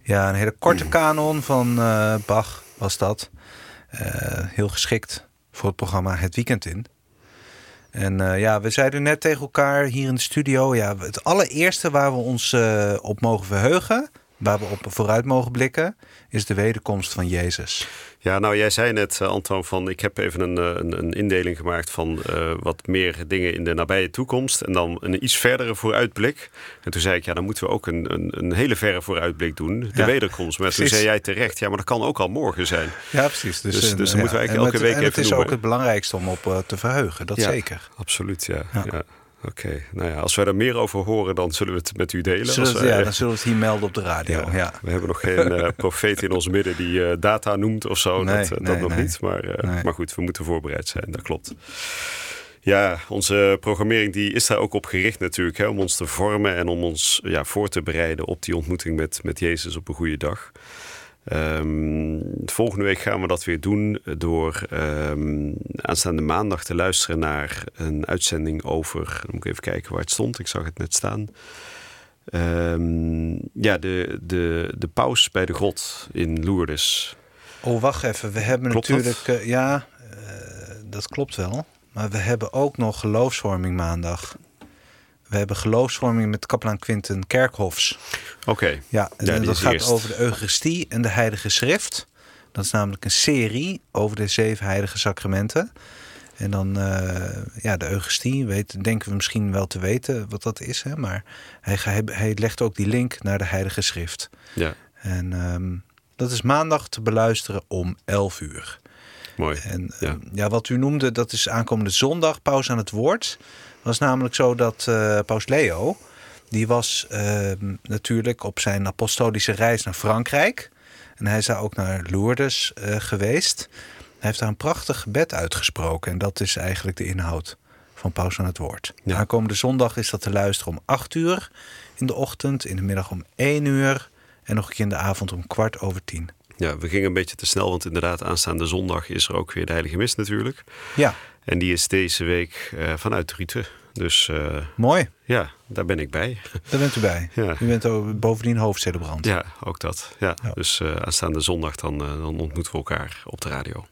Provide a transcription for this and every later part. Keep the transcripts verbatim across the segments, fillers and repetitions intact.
Ja, een hele korte kanon van uh, Bach was dat. Uh, heel geschikt voor het programma Het Weekend In. En uh, ja, we zeiden net tegen elkaar hier in de studio... ja, het allereerste waar we ons uh, op mogen verheugen... waar we op vooruit mogen blikken... is de wederkomst van Jezus. Ja, nou, jij zei net, uh, Antoine, van ik heb even een, een, een indeling gemaakt van uh, wat meer dingen in de nabije toekomst en dan een iets verdere vooruitblik. En toen zei ik, ja, dan moeten we ook een, een, een hele verre vooruitblik doen, de ja, wederkomst. Maar precies. Toen zei jij terecht, ja, maar dat kan ook al morgen zijn. Ja, precies. Dus, dus, dus dan ja, moeten we eigenlijk elke het, week en even het is noemen. ook het belangrijkste om op uh, te verheugen, dat ja, zeker. Absoluut, ja. ja. ja. Oké, okay. Nou ja, als wij er meer over horen, dan zullen we het met u delen. Zullen als wij, wij, ja, dan zullen we het hier melden op de radio. Ja, ja. We hebben nog geen uh, profeet in ons midden die uh, data noemt of zo. Nee, dat uh, nee, dat nog nee. niet. Maar, uh, nee. maar goed, we moeten voorbereid zijn, dat klopt. Ja, onze programmering die is daar ook op gericht natuurlijk. Hè, om ons te vormen en om ons ja, voor te bereiden op die ontmoeting met, met Jezus op een goede dag. Um, volgende week gaan we dat weer doen door um, aanstaande maandag te luisteren naar een uitzending over... Dan moet ik even kijken waar het stond, ik zag het net staan. Um, ja, de, de, de paus bij de grot in Lourdes. Oh, wacht even, we hebben klopt natuurlijk... Uh, ja, uh, dat klopt wel. Maar we hebben ook nog geloofsvorming maandag. We hebben geloofsvorming met kapelaan Quinten Kerkhofs. Oké. Okay. Ja, en ja, dat gaat eerst. over de Eucharistie en de Heilige Schrift. Dat is namelijk een serie over de zeven heilige sacramenten. En dan, uh, ja, de Eucharistie, weet, denken we misschien wel te weten wat dat is. Hè? Maar hij, hij, hij legt ook die link naar de Heilige Schrift. Ja. En um, dat is maandag te beluisteren om elf uur. Mooi. En ja. Uh, ja, wat u noemde, dat is aankomende zondag, paus aan het woord. Het was namelijk zo dat uh, paus Leo, die was uh, natuurlijk op zijn apostolische reis naar Frankrijk. En hij is daar ook naar Lourdes uh, geweest. Hij heeft daar een prachtig gebed uitgesproken. En dat is eigenlijk de inhoud van paus aan het woord. Ja. Aankomende zondag is dat te luisteren om acht uur in de ochtend, in de middag om één uur en nog een keer in de avond om kwart over tien. Ja, we gingen een beetje te snel, want inderdaad aanstaande zondag is er ook weer de Heilige Mis natuurlijk. Ja. En die is deze week uh, vanuit Ruten. Dus, uh, mooi. Ja, daar ben ik bij. Daar bent u bij. Ja. U bent ook bovendien hoofdcelebrant. Ja, ook dat. Ja. Ja. Dus uh, aanstaande zondag dan, uh, dan ontmoeten we elkaar op de radio.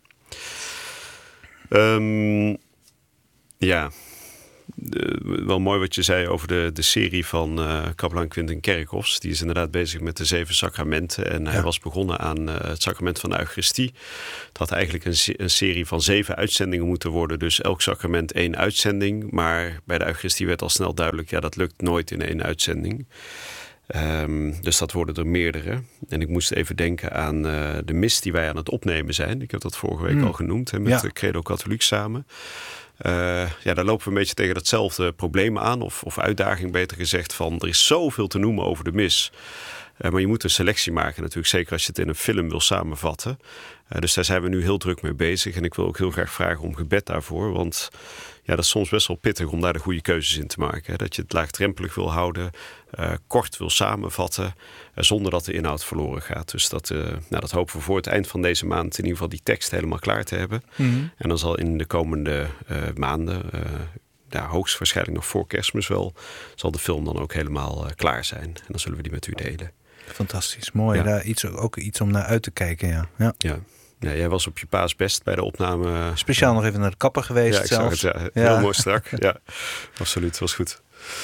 Um, ja, uh, wel mooi wat je zei over de, de serie van uh, kapelaan Quinten Kerkhofs. Die is inderdaad bezig met de zeven sacramenten. En ja. hij was begonnen aan uh, het sacrament van de Eucharistie. Het had eigenlijk een, een serie van zeven uitzendingen moeten worden. Dus elk sacrament één uitzending. Maar bij de Eucharistie werd al snel duidelijk, ja, dat lukt nooit in één uitzending. Um, dus dat worden er meerdere. En ik moest even denken aan uh, de mis die wij aan het opnemen zijn. Ik heb dat vorige week mm. al genoemd, hè, met ja. de Credo Katholiek samen. Uh, ja, daar lopen we een beetje tegen datzelfde probleem aan. Of, of uitdaging beter gezegd van, er is zoveel te noemen over de mis. Uh, maar je moet een selectie maken natuurlijk. Zeker als je het in een film wil samenvatten. Uh, dus daar zijn we nu heel druk mee bezig. En ik wil ook heel graag vragen om gebed daarvoor. Want ja, dat is soms best wel pittig om daar de goede keuzes in te maken. Hè? Dat je het laagdrempelig wil houden. Uh, kort wil samenvatten. Uh, zonder dat de inhoud verloren gaat. Dus dat, uh, nou, dat hopen we voor het eind van deze maand in ieder geval die tekst helemaal klaar te hebben. Mm-hmm. En dan zal in de komende uh, maanden, uh, ja, hoogstwaarschijnlijk nog voor Kerstmis wel, zal de film dan ook helemaal uh, klaar zijn. En dan zullen we die met u delen. Fantastisch, mooi. Ja. Daar iets, ook iets om naar uit te kijken, ja. Ja. ja. Ja, jij was op je paasbest bij de opname. Speciaal nog even naar de kapper geweest. Ja, ik zelfs. zag het. Ja. Heel ja. mooi strak. Ja, absoluut. Was goed.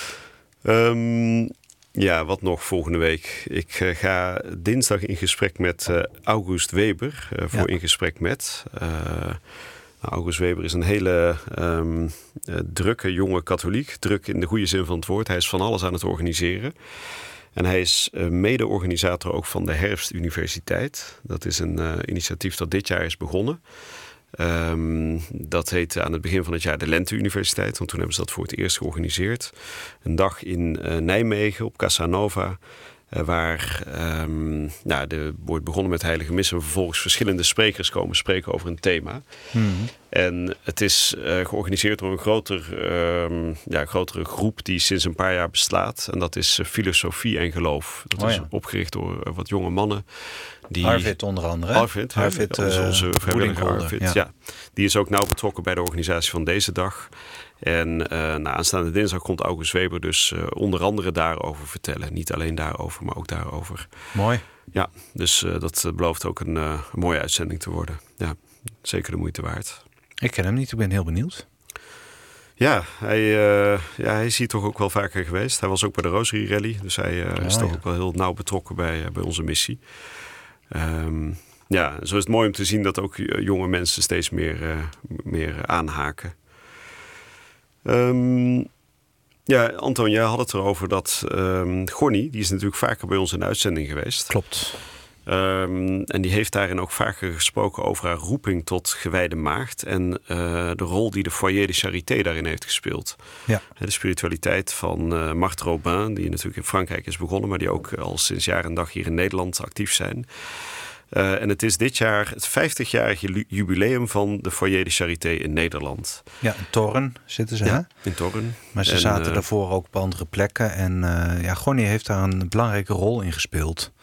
Um, ja, wat nog volgende week? Ik uh, ga dinsdag in gesprek met uh, August Weber. Uh, voor ja. In gesprek met. Uh, nou, August Weber is een hele um, uh, drukke jonge katholiek. Druk in de goede zin van het woord. Hij is van alles aan het organiseren. En hij is uh, mede-organisator ook van de Herfstuniversiteit. Dat is een uh, initiatief dat dit jaar is begonnen. Um, dat heette aan het begin van het jaar de Lente-universiteit. Want toen hebben ze dat voor het eerst georganiseerd. Een dag in uh, Nijmegen op Casanova. Uh, waar um, nou, de, wordt begonnen met heilige mis. En vervolgens verschillende sprekers komen spreken over een thema. Mm-hmm. En het is uh, georganiseerd door een groter, um, ja, grotere groep die sinds een paar jaar bestaat. En dat is uh, Filosofie en Geloof. Dat oh, is ja. opgericht door uh, wat jonge mannen. Die... Arvid onder andere. Arvid, Arvid ja, onze, onze vrijwilliger Arvid. Ja. Ja. Die is ook nauw betrokken bij de organisatie van deze dag. En uh, nou, aanstaande dinsdag komt August Weber dus uh, onder andere daarover vertellen. Niet alleen daarover, maar ook daarover. Mooi. Ja, dus uh, dat belooft ook een, uh, een mooie uitzending te worden. Ja, zeker de moeite waard. Ik ken hem niet, ik ben heel benieuwd. Ja, hij, uh, ja, hij is hier toch ook wel vaker geweest. Hij was ook bij de Rosary Rally, dus hij uh, oh, is toch ja. ook wel heel nauw betrokken bij, uh, bij onze missie. Um, ja, zo is het mooi om te zien dat ook jonge mensen steeds meer, uh, meer aanhaken. Um, ja, Anton, jij had het erover dat um, Gonnie, die is natuurlijk vaker bij ons in de uitzending geweest. Klopt. Um, en die heeft daarin ook vaker gesproken over haar roeping tot gewijde maagd en uh, de rol die de Foyer de Charité daarin heeft gespeeld. Ja. De spiritualiteit van uh, Marthe Robin, die natuurlijk in Frankrijk is begonnen, maar die ook al sinds jaar en dag hier in Nederland actief zijn. Uh, en het is dit jaar het vijftigjarige jubileum van de Foyer de Charité in Nederland. Ja, in Torren zitten ze, ja, hè? in Torren. Maar ze en, zaten uh, daarvoor ook op andere plekken. En uh, ja, Gonnie heeft daar een belangrijke rol in gespeeld.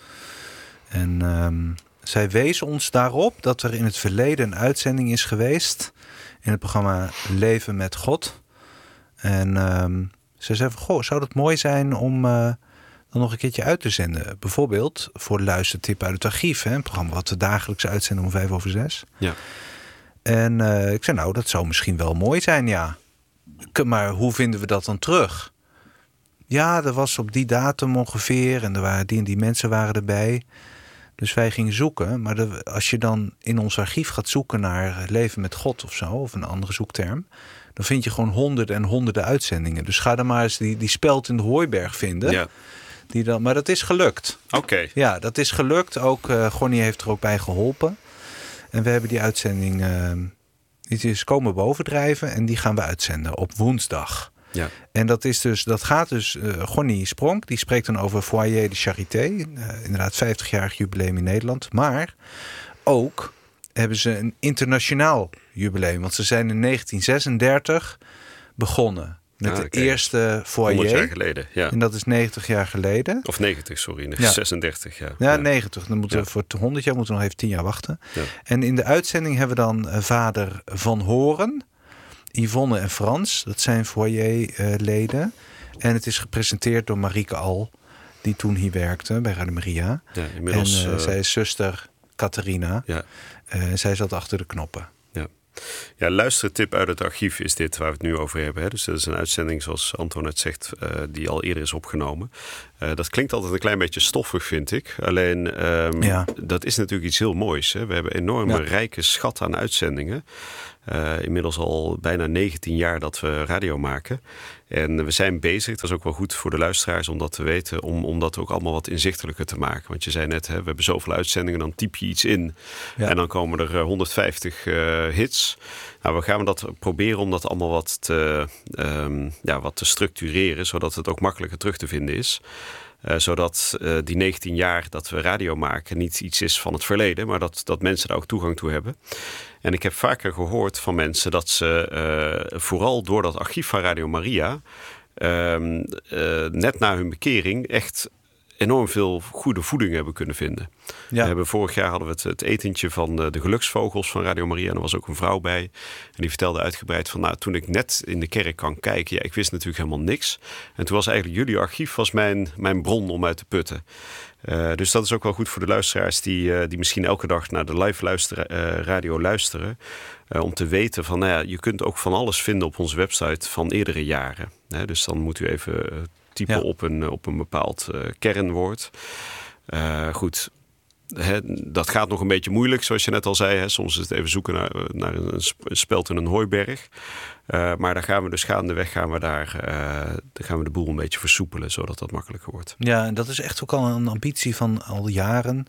En um, zij wees ons daarop dat er in het verleden een uitzending is geweest in het programma Leven met God. En um, ze zei van, goh, zou het mooi zijn om uh, dan nog een keertje uit te zenden? Bijvoorbeeld voor de luistertip uit het archief, hè? Een programma wat we dagelijks uitzenden om vijf over zes. Ja. En uh, ik zei, nou, dat zou misschien wel mooi zijn, ja. Maar hoe vinden we dat dan terug? Ja, dat was op die datum ongeveer en er waren die en die mensen waren erbij. Dus wij gingen zoeken. Maar de, als je dan in ons archief gaat zoeken naar Leven met God of zo, of een andere zoekterm, dan vind je gewoon honderden en honderden uitzendingen. Dus ga dan maar eens die, die speld in de hooiberg vinden. Ja. Die dan, maar dat is gelukt. Oké. Okay. Ja, dat is gelukt. Ook uh, Gonnie heeft er ook bij geholpen. En we hebben die uitzending uh, die is komen bovendrijven en die gaan we uitzenden op woensdag. Ja. En dat is dus, dat gaat dus, uh, Gonnie Spronk, die spreekt dan over Foyer de Charité. Uh, inderdaad, vijftigjarig jubileum in Nederland. Maar ook hebben ze een internationaal jubileum. Want ze zijn in negentien zesendertig begonnen met ah, de okay. eerste Foyer. honderd jaar geleden, ja. En dat is negentig jaar geleden. Of negentig, sorry. Ja. zesendertig, ja. Ja, negentig. Dan moeten ja. we voor honderd jaar moeten we nog even tien jaar wachten. Ja. En in de uitzending hebben we dan uh, vader Van Horen, Yvonne en Frans, dat zijn Foyer-leden. En het is gepresenteerd door Marieke Al, die toen hier werkte bij Radio Maria. Ja, inmiddels, en uh, uh, zij is zuster Catharina. Ja. Uh, zij zat achter de knoppen. Ja. Ja, luistertip uit het archief is dit waar we het nu over hebben. Hè. Dus dat is een uitzending, zoals Anton het zegt, uh, die al eerder is opgenomen. Uh, dat klinkt altijd een klein beetje stoffig, vind ik. Alleen, um, ja. dat is natuurlijk iets heel moois. Hè. We hebben een enorme ja. rijke schat aan uitzendingen. Uh, inmiddels al bijna negentien jaar dat we radio maken. En we zijn bezig, dat is ook wel goed voor de luisteraars om dat te weten, om, om dat ook allemaal wat inzichtelijker te maken. Want je zei net, hè, we hebben zoveel uitzendingen, dan typ je iets in ja. en dan komen er honderdvijftig uh, hits. Nou, we gaan dat proberen om dat allemaal wat te, um, ja, wat te structureren, zodat het ook makkelijker terug te vinden is. Uh, zodat uh, die negentien jaar dat we radio maken niet iets is van het verleden, maar dat, dat mensen daar ook toegang toe hebben. En ik heb vaker gehoord van mensen dat ze uh, vooral door dat archief van Radio Maria uh, uh, net na hun bekering echt enorm veel goede voeding hebben kunnen vinden. Ja. We hebben, vorig jaar hadden we het, het etentje van de, de geluksvogels van Radio Maria. En er was ook een vrouw bij. En die vertelde uitgebreid van, nou, toen ik net in de kerk kan kijken, ja, ik wist natuurlijk helemaal niks. En toen was eigenlijk jullie archief was mijn, mijn bron om uit te putten. Uh, dus dat is ook wel goed voor de luisteraars die, uh, die misschien elke dag naar de live luisteren, uh, radio luisteren. Uh, om te weten van, nou ja, je kunt ook van alles vinden op onze website van eerdere jaren. Uh, dus dan moet u even uh, typen ja. op, een, op een bepaald uh, kernwoord. Uh, goed, hè, dat gaat nog een beetje moeilijk, zoals je net al zei. Hè. Soms is het even zoeken naar, naar een speld in een hooiberg. Uh, maar daar gaan we dus gaandeweg gaan we daar, uh, dan gaan we de boel een beetje versoepelen, zodat dat makkelijker wordt. Ja, en dat is echt ook al een ambitie van al jaren.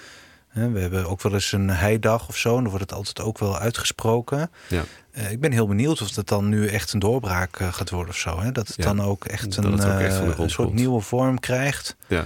We hebben ook wel eens een heidag of zo. En dan wordt het altijd ook wel uitgesproken. Ja. Uh, ik ben heel benieuwd of het dan nu echt een doorbraak uh, gaat worden of zo. Hè? Dat het ja. dan ook echt een, ook echt uh, een soort nieuwe vorm krijgt. Ja.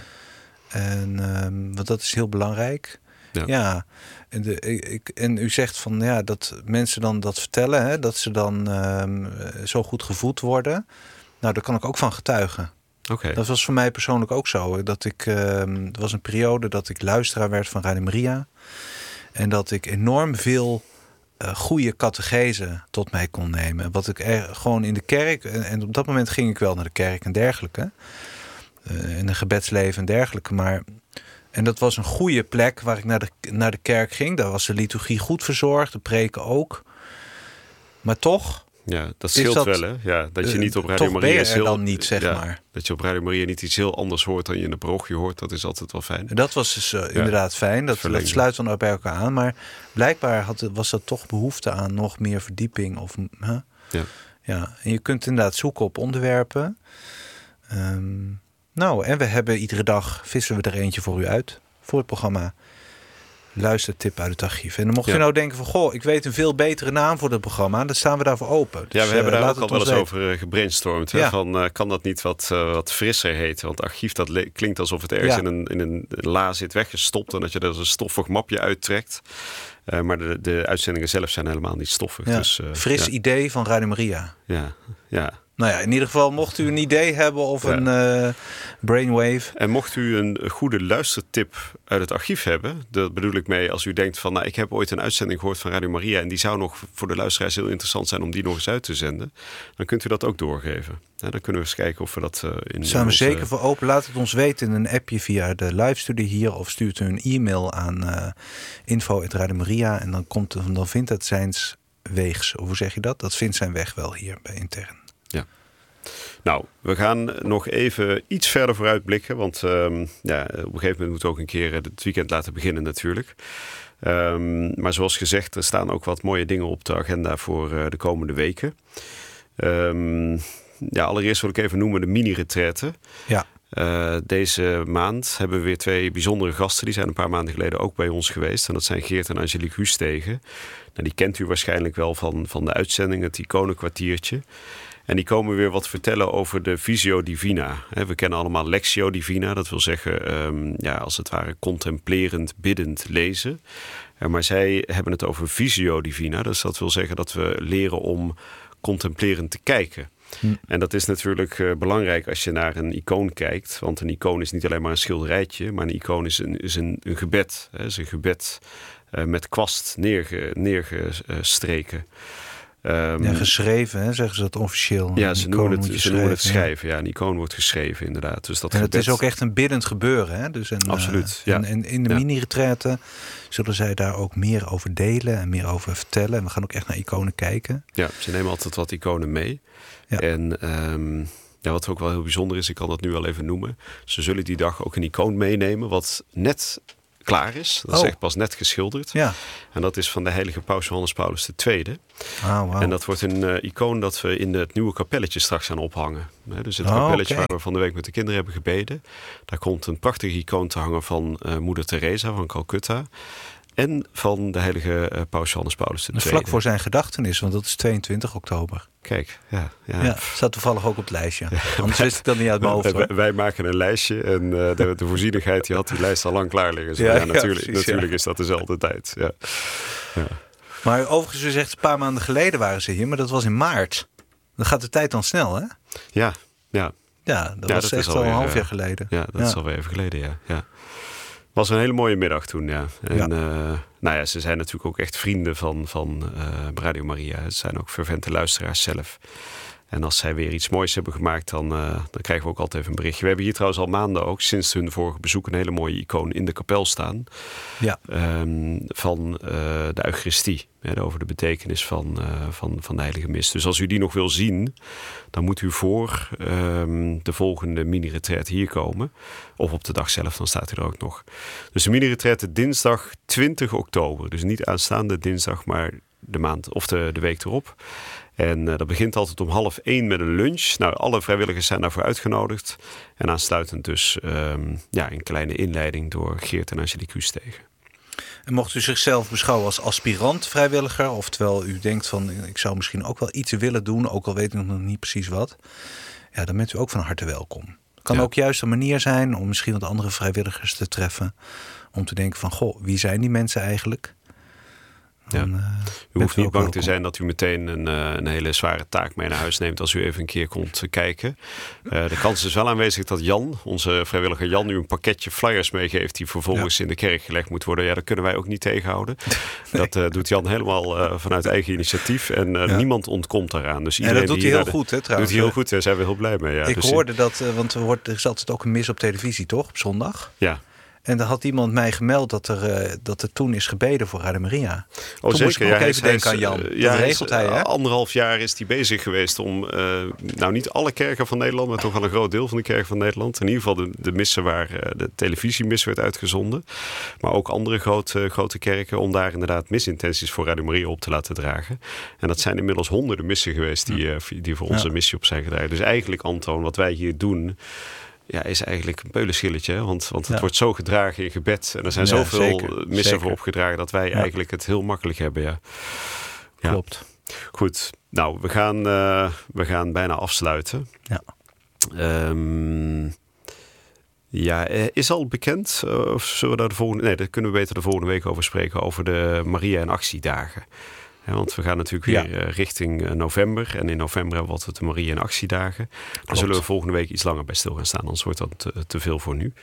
En uh, want dat is heel belangrijk. Ja. ja. En, de, ik, en u zegt van ja, dat mensen dan dat vertellen, hè, dat ze dan uh, zo goed gevoed worden. Nou, daar kan ik ook van getuigen. Okay. Dat was voor mij persoonlijk ook zo. Dat ik, uh, er was een periode dat ik luisteraar werd van Radio Maria. En dat ik enorm veel uh, goede catechese tot mij kon nemen. Wat ik er, gewoon in de kerk... En, en op dat moment ging ik wel naar de kerk en dergelijke. Uh, in een gebedsleven en dergelijke. Maar En dat was een goede plek waar ik naar de, naar de kerk ging. Daar was de liturgie goed verzorgd, de preken ook. Maar toch... Ja, dat scheelt dat, wel, hè? Ja, dat je niet op Radio toch Maria... ben je is heel, dan niet, zeg ja, maar. Dat je op Radio Maria niet iets heel anders hoort dan je in de parochie hoort. Dat is altijd wel fijn. En dat was dus uh, ja, inderdaad fijn. Dat, dat sluit dan ook bij elkaar aan. Maar blijkbaar had, was er toch behoefte aan nog meer verdieping. Of, huh? ja. Ja, en je kunt inderdaad zoeken op onderwerpen. Um, nou, en we hebben iedere dag... vissen we er eentje voor u uit. Voor het programma... luistertip uit het archief. En dan mocht ja. u nou denken van... goh, ik weet een veel betere naam voor het programma. Dan staan we daarvoor open. Dus, ja, we hebben uh, daar ook al wel eens weten. over gebrainstormd. Hè? Ja. Van, uh, kan dat niet wat, uh, wat frisser heten? Want archief, dat le- klinkt alsof het ergens ja. in, een, in een la zit weggestopt... en dat je er een stoffig mapje uittrekt. Uh, maar de, de uitzendingen zelf zijn helemaal niet stoffig. Ja. Dus, uh, Fris ja. idee van Radio Maria. Ja, ja. Nou ja, in ieder geval mocht u een idee hebben of ja. een uh, brainwave. En mocht u een goede luistertip uit het archief hebben... dat bedoel ik mee als u denkt van... nou, ik heb ooit een uitzending gehoord van Radio Maria... en die zou nog voor de luisteraars heel interessant zijn om die nog eens uit te zenden... dan kunt u dat ook doorgeven. Ja, dan kunnen we eens kijken of we dat uh, in... Daar zijn we onze... zeker voor open. Laat het ons weten in een appje via de live-studie hier... of stuurt u een e-mail aan uh, info at Radio Maria... en dan, komt, dan vindt het zijns weegs. Of hoe zeg je dat? Dat vindt zijn weg wel hier bij Intern. Ja. Nou, we gaan nog even iets verder vooruit blikken. Want um, ja, op een gegeven moment moet ook een keer het weekend laten beginnen natuurlijk. Um, maar zoals gezegd, er staan ook wat mooie dingen op de agenda voor uh, de komende weken. Um, ja, allereerst wil ik even noemen de mini-retraite. Ja. Uh, deze maand hebben we weer twee bijzondere gasten. Die zijn een paar maanden geleden ook bij ons geweest. En dat zijn Geert en Angelique Hustegen. Nou, die kent u waarschijnlijk wel van, van de uitzending, het Iconenkwartiertje. En die komen weer wat vertellen over de Visio Divina. We kennen allemaal Lectio Divina. Dat wil zeggen, um, ja, als het ware contemplerend, biddend lezen. Maar zij hebben het over Visio Divina. Dus dat wil zeggen dat we leren om contemplerend te kijken. Hm. En dat is natuurlijk uh, belangrijk als je naar een icoon kijkt. Want een icoon is niet alleen maar een schilderijtje. Maar een icoon is een, is een, een gebed. Het is een gebed uh, met kwast neerge, neergestreken. Um, ja, geschreven, hè, zeggen ze dat officieel. Ja, ze noemen het, ze noemen het schrijven. Ja, een icoon wordt geschreven, inderdaad. Dus dat en gebed... het is ook echt een biddend gebeuren. Hè? Dus een, Absoluut, uh, ja. En, en in de ja. mini-retraite zullen zij daar ook meer over delen en meer over vertellen. En we gaan ook echt naar iconen kijken. Ja, ze nemen altijd wat iconen mee. Ja. En um, ja, wat ook wel heel bijzonder is, ik kan dat nu al even noemen. Ze zullen die dag ook een icoon meenemen wat net klaar is. Dat is oh. echt pas net geschilderd. Ja. En dat is van de heilige paus Johannes Paulus de Tweede. Ah, wow. En dat wordt een uh, icoon dat we in het nieuwe kapelletje straks gaan ophangen. He, dus het oh, kapelletje okay. waar we van de week met de kinderen hebben gebeden. Daar komt een prachtig icoon te hangen van uh, moeder Teresa van Calcutta. En van de heilige uh, paus Johannes Paulus de Tweede. Vlak voor zijn gedachtenis, want dat is tweeëntwintig oktober. Kijk, ja. Ja, ja staat toevallig ook op het lijstje. Ja. Anders wist ik dat niet uit mijn hoofd. Wij, wij maken een lijstje en uh, de, de voorzienigheid die had die lijst al lang klaar liggen. Zo, ja, ja, natuurlijk, ja, precies, natuurlijk ja. is dat dezelfde tijd. Ja. Ja. Maar overigens, u zegt een paar maanden geleden waren ze hier, maar dat was in maart. Dan gaat de tijd dan snel, hè? Ja, ja. Ja, dat ja, was dat echt al al een weer, half ja. jaar geleden. Ja, dat ja. is alweer even geleden, ja. ja. Was een hele mooie middag toen, ja. En ja. Uh, nou ja, ze zijn natuurlijk ook echt vrienden van, van uh, Radio Maria. Ze zijn ook fervente luisteraars zelf. En als zij weer iets moois hebben gemaakt, dan, uh, dan krijgen we ook altijd even een berichtje. We hebben hier trouwens al maanden ook, sinds hun vorige bezoek, een hele mooie icoon in de kapel staan. Ja. Um, van uh, de Eucharistie. Hè, over de betekenis van, uh, van, van de Heilige Mis. Dus als u die nog wil zien, dan moet u voor um, de volgende mini-retraite hier komen. Of op de dag zelf, dan staat hij er ook nog. Dus de mini-retraite dinsdag twintig oktober. Dus niet aanstaande dinsdag, maar de maand of de, de week erop. En uh, dat begint altijd om half één met een lunch. Nou, alle vrijwilligers zijn daarvoor uitgenodigd. En aansluitend dus um, ja, een kleine inleiding door Geert en Angelique Hustegen. En mocht u zichzelf beschouwen als aspirant vrijwilliger, oftewel u denkt van ik zou misschien ook wel iets willen doen, ook al weet ik nog niet precies wat, ja, dan bent u ook van harte welkom. Het kan ja. ook juist een manier zijn om misschien wat andere vrijwilligers te treffen, om te denken van goh, wie zijn die mensen eigenlijk? Dan, ja. uh, u hoeft niet bang te zijn dat u meteen een, uh, een hele zware taak mee naar huis neemt als u even een keer komt kijken. Uh, de kans is wel aanwezig dat Jan, onze vrijwilliger Jan, u een pakketje flyers meegeeft die vervolgens ja. in de kerk gelegd moet worden. Ja, dat kunnen wij ook niet tegenhouden. Nee. Dat uh, doet Jan helemaal uh, vanuit eigen initiatief en uh, ja. niemand ontkomt daaraan. Dus iedereen en dat doet die hij heel de, goed, hè, trouwens. doet hij heel goed, daar zijn we heel blij mee. Ja. Ik dus hoorde dat, uh, want er, wordt, er is altijd ook een mis op televisie, toch? Op zondag. Ja. En dan had iemand mij gemeld dat er, uh, dat er toen is gebeden voor Radio Maria. Oh, toen zeker. moest ik ook ja, even hij, denken hij is, aan Jan. Uh, ja, dat regelt hij, hè? Anderhalf jaar is hij bezig geweest om... Uh, nou, niet alle kerken van Nederland... maar toch wel een groot deel van de kerken van Nederland. In ieder geval de, de missen waar uh, de televisiemis werd uitgezonden. Maar ook andere grote, grote kerken... om daar inderdaad misintenties voor Radio Maria op te laten dragen. En dat zijn inmiddels honderden missen geweest... die, uh, die voor onze ja. missie op zijn gedragen. Dus eigenlijk, Antoon, wat wij hier doen... Ja, is eigenlijk een peulenschilletje. Hè? Want, want het ja. wordt zo gedragen in gebed. En er zijn ja, zoveel zeker, missen zeker. voor opgedragen... dat wij ja. eigenlijk het heel makkelijk hebben. Ja. Ja. Klopt. Goed. Nou, we gaan, uh, we gaan bijna afsluiten. Ja. Um, ja, is al bekend... Uh, of zullen we daar de volgende... Nee, daar kunnen we beter de volgende week over spreken... over de Maria en Actiedagen. Ja, want we gaan natuurlijk weer ja. uh, richting uh, november. En in november hebben we wat de Maria en Actiedagen. Daar Klopt. zullen we volgende week iets langer bij stil gaan staan. Anders wordt dat te, te veel voor nu.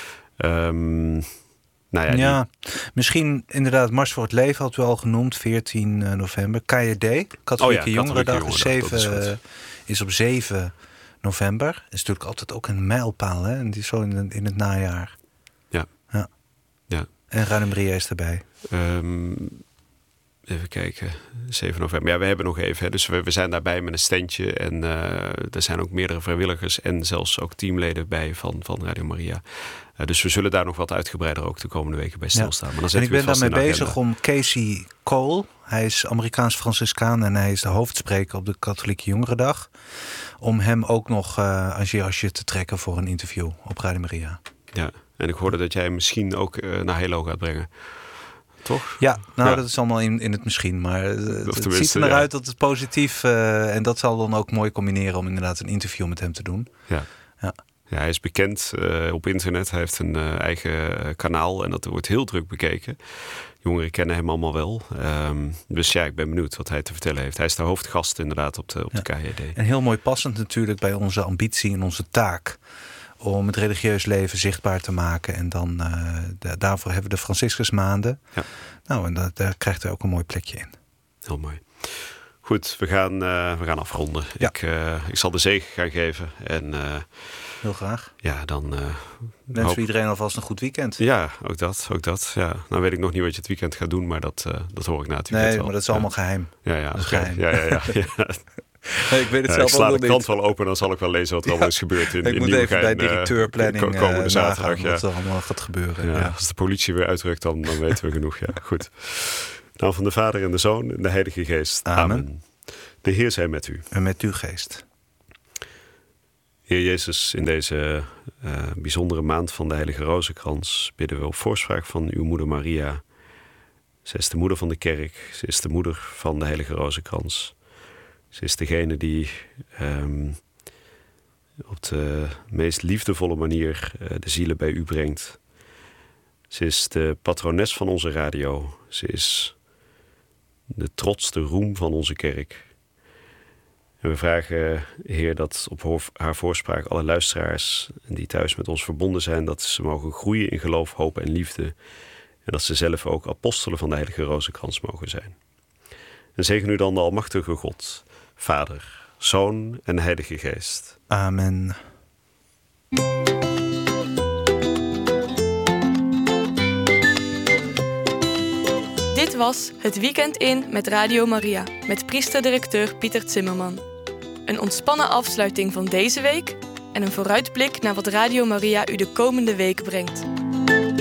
Um, nou ja, ja die... misschien inderdaad Mars voor het Leven had u al genoemd. veertien november. K J D, Katholieke oh ja, Jongerendag, is, zeven, is, is op zeven november. Dat is natuurlijk altijd ook een mijlpaal. Hè? En die is zo in, in het najaar. Ja. ja. ja. En Radio Maria is erbij. Um, Even kijken, zeven november. Ja, we hebben nog even. Hè. Dus we, we zijn daarbij met een standje. En uh, er zijn ook meerdere vrijwilligers en zelfs ook teamleden bij van, van Radio Maria. Uh, dus we zullen daar nog wat uitgebreider ook de komende weken bij stilstaan. Ja. Maar dan en ik ben daarmee bezig om Casey Cole. Hij is Amerikaans Franciscaan en hij is de hoofdspreker op de Katholieke Jongerendag. Om hem ook nog uh, als jasje te trekken voor een interview op Radio Maria. Ja, en ik hoorde dat jij hem misschien ook uh, naar Helo gaat brengen. Toch? Ja, nou ja. dat is allemaal in, in het misschien. Maar het, het ziet er naar ja. uit dat het positief... Uh, en dat zal dan ook mooi combineren om inderdaad een interview met hem te doen. Ja, ja. ja hij is bekend uh, op internet. Hij heeft een uh, eigen kanaal en dat wordt heel druk bekeken. Jongeren kennen hem allemaal wel. Um, dus ja, ik ben benieuwd wat hij te vertellen heeft. Hij is de hoofdgast inderdaad op de, op de ja. K J D. En heel mooi passend natuurlijk bij onze ambitie en onze taak... om het religieus leven zichtbaar te maken. En dan uh, de, daarvoor hebben we de Franciscusmaanden. Ja. Nou, en dat, daar krijgt hij ook een mooi plekje in. Heel mooi. Goed, we gaan, uh, we gaan afronden. Ja. Ik, uh, ik zal de zegen gaan geven. En, uh, Heel graag. Ja, dan... Uh, Wens hoop... iedereen alvast een goed weekend. Ja, ook dat. Ook dat. Ja. Nou weet ik nog niet wat je het weekend gaat doen, maar dat, uh, dat hoor ik na het weekend Nee, wel. maar dat is ja. allemaal geheim. Ja, ja. Dat is Okay. geheim. Ja, ja, ja. ja. Nee, ik weet het ja, zelf ik sla ook de krant wel open, dan zal ik wel lezen wat er allemaal ja, is gebeurd. In, ik in moet even bij directeurplanning uh, komende zaterdag. Ja. Wat er ja. allemaal gaat gebeuren. Ja, ja. Als de politie weer uitrukt, dan, dan weten we genoeg. Ja, goed. Nou, van de Vader en de Zoon en de Heilige Geest. Amen. Amen. De Heer zij met u. En met uw geest. Heer Jezus, in deze uh, bijzondere maand van de Heilige Rozenkrans bidden we op voorspraak van uw moeder Maria. Zij is de moeder van de kerk. Ze is de moeder van de Heilige Rozenkrans. Ze is degene die um, op de meest liefdevolle manier uh, de zielen bij u brengt. Ze is de patrones van onze radio. Ze is de trots, de roem van onze kerk. En we vragen, Heer, dat op haar voorspraak alle luisteraars die thuis met ons verbonden zijn, dat ze mogen groeien in geloof, hoop en liefde. En dat ze zelf ook apostelen van de Heilige Rozenkrans mogen zijn. En zegen u dan de almachtige God, Vader, Zoon en Heilige Geest. Amen. Dit was Het Weekend in met Radio Maria, met priester-directeur Pieter Zimmerman. Een ontspannen afsluiting van deze week en een vooruitblik naar wat Radio Maria u de komende week brengt.